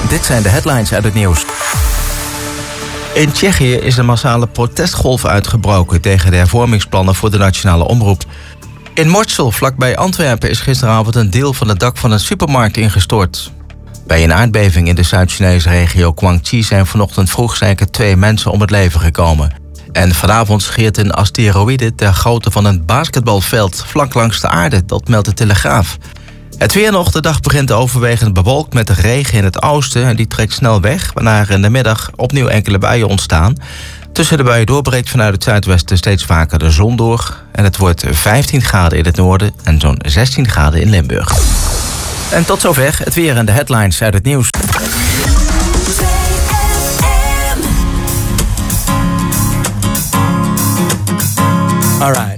Dit zijn de headlines uit het nieuws. In Tsjechië is een massale protestgolf uitgebroken tegen de hervormingsplannen voor de nationale omroep. In Mortsel, vlakbij Antwerpen, is gisteravond een deel van het dak van een supermarkt ingestort. Bij een aardbeving in de Zuid-Chinese regio Guangxi zijn vanochtend vroeg zeker 2 mensen om het leven gekomen. En vanavond scheert een asteroïde ter grootte van een basketbalveld vlak langs de aarde, dat meldt de Telegraaf. Het weer nog, de dag begint overwegend bewolkt met regen in het oosten en die trekt snel weg, waarna er in de middag opnieuw enkele buien ontstaan. Tussen de buien doorbreekt vanuit het zuidwesten steeds vaker de zon door en het wordt 15 graden in het noorden en zo'n 16 graden in Limburg. En tot zover het weer en de headlines uit het nieuws. Alright.